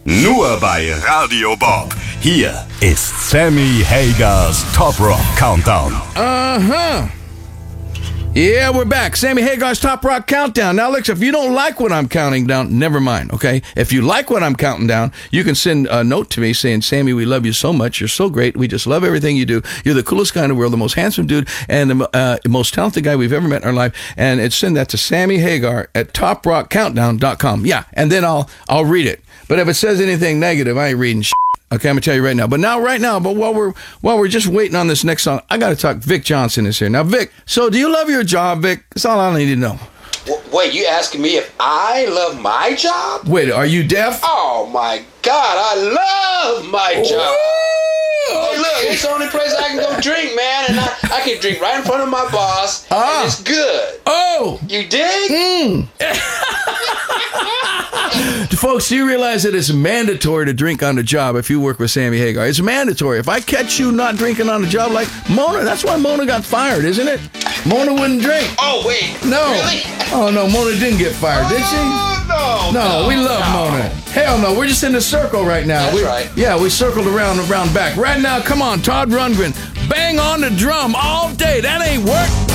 Nur bei Radio Bob. Hier ist Sammy Hagars Top Rock Countdown. Yeah, we're back. Sammy Hagar's Top Rock Countdown. Now, look, if you don't like what I'm counting down, never mind, okay? If you like what I'm counting down, you can send a note to me saying, Sammy, we love you so much. You're so great. We just love everything you do. You're the coolest guy in the world, the most handsome dude, and the most talented guy we've ever met in our life. And send that to Sammy Hagar at toprockcountdown.com. Yeah, and then I'll read it. But if it says anything negative, I ain't reading shit. Okay, I'm gonna tell you right now. But while we're just waiting on this next song, I gotta talk. Vic Johnson is here now. Vic, so do you love your job, Vic? That's all I need to know. Wait, you asking me if I love my job? Wait, are you deaf? Oh my God, I love my job. Hey, look, it's the only place I can go drink, man, and I can drink right in front of my boss, and it's good. Oh, you dig? Folks, do you realize that it's mandatory to drink on the job if you work with Sammy Hagar? It's mandatory. If I catch you not drinking on the job like Mona, that's why Mona got fired, isn't it? Mona wouldn't drink. Oh, wait. No. Really? Oh, no, Mona didn't get fired, did she? No, we love Mona. Hell no, we're just in the circle right now. That's right. Yeah, we circled around back. Right now, come on, Todd Rundgren, bang on the drum all day. That ain't work.